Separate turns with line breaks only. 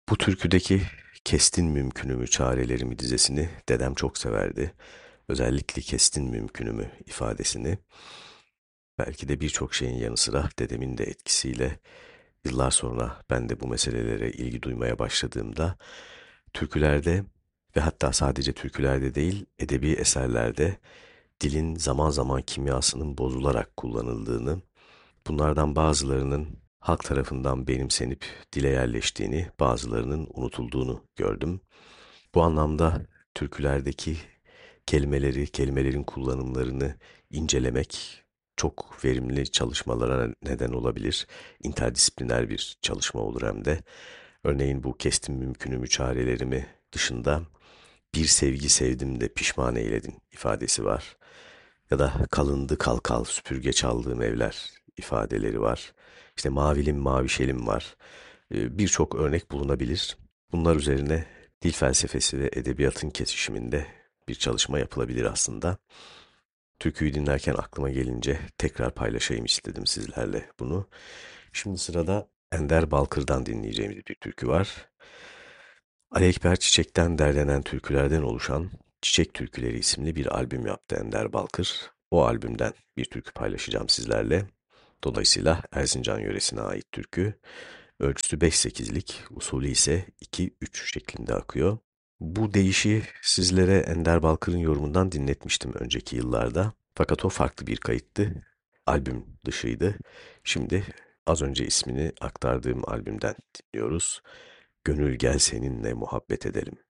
Bu türküdeki "Kestin mümkünümü çarelerimi" dizesini dedem çok severdi. Özellikle "kestin mümkünümü" ifadesini. Belki de birçok şeyin yanı sıra dedemin de etkisiyle yıllar sonra ben de bu meselelere ilgi duymaya başladığımda türkülerde ve hatta sadece türkülerde değil edebi eserlerde dilin zaman zaman kimyasının bozularak kullanıldığını, bunlardan bazılarının halk tarafından benimsenip dile yerleştiğini, bazılarının unutulduğunu gördüm. Bu anlamda türkülerdeki kelimeleri, kelimelerin kullanımlarını incelemek çok verimli çalışmalara neden olabilir. İnterdisipliner bir çalışma olur hem de. Örneğin bu "kestim mümkünümü çarelerimi" dışında "bir sevgi sevdim de pişman eyledin" ifadesi var. Ya da "kalındı kalkal süpürge çaldığım evler" ifadeleri var. İşte "mavilim mavişelim" var. Birçok örnek bulunabilir. Bunlar üzerine dil felsefesi ve edebiyatın kesişiminde bir çalışma yapılabilir aslında. Türküyü dinlerken aklıma gelince tekrar paylaşayım istedim sizlerle bunu. Şimdi sırada Ender Balkır'dan dinleyeceğimiz bir türkü var. Ali Ekber Çiçek'ten derlenen türkülerden oluşan Çiçek Türküleri isimli bir albüm yaptı Ender Balkır. O albümden bir türkü paylaşacağım sizlerle. Dolayısıyla Erzincan yöresine ait türkü. Ölçüsü 5-8'lik, usulü ise 2-3 şeklinde akıyor. Bu deyişi sizlere Ender Balkır'ın yorumundan dinletmiştim önceki yıllarda. Fakat o farklı bir kayıttı. Albüm dışıydı. Şimdi az önce ismini aktardığım albümden dinliyoruz. Gönül gel seninle muhabbet edelim.